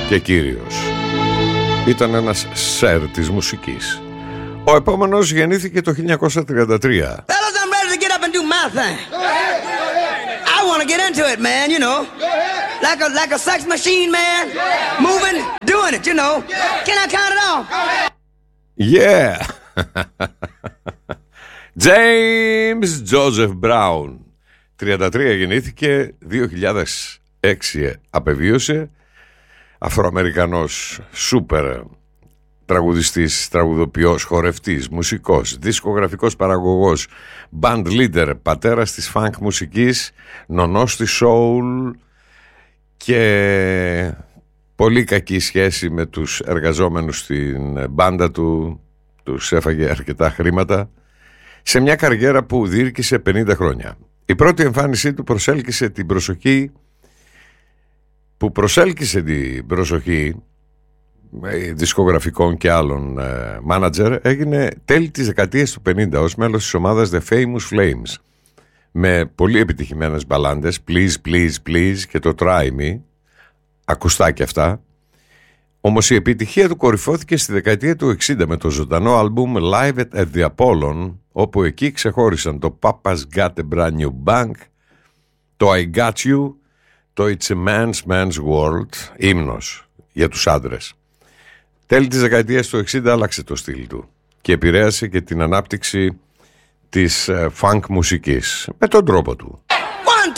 και κύριος. Ήταν ένας σερ της μουσικής. Ο επόμενος γεννήθηκε το 1933. I want to get into it, man, you know. Like a sex machine, man. Moving, doing it, you know. Can I count it off? Yeah. James Joseph Brown. 33 γεννήθηκε, 2006 απεβίωσε. Αφροαμερικανός, σούπερ τραγουδιστής, τραγουδοποιός, χορευτής, μουσικός, δισκογραφικός παραγωγός, band leader, πατέρας της funk μουσικής, νονός της soul και πολύ κακή σχέση με τους εργαζόμενους στην μπάντα του, τους έφαγε αρκετά χρήματα, σε μια καριέρα που διήρκησε 50 χρόνια. Η πρώτη εμφάνισή του προσέλκυσε την προσοχή δισκογραφικών και άλλων μάνατζερ, έγινε τέλη της δεκαετίας του 50 ως μέλος της ομάδας The Famous Flames, με πολύ επιτυχημένες μπαλάντες, Please Please Please και το Try Me, ακουστά και αυτά. Όμως η επιτυχία του κορυφώθηκε στη δεκαετία του 60 με το ζωντανό άλμπουμ Live at the Apollon, όπου εκεί ξεχώρισαν το Papa's Got a Brand New Bank, το I Got You, το It's a Man's World, ύμνος για τους άντρες. Τέλη της δεκαετίας του 60 άλλαξε το στυλ του και επηρέασε και την ανάπτυξη της funk μουσικής με τον τρόπο του.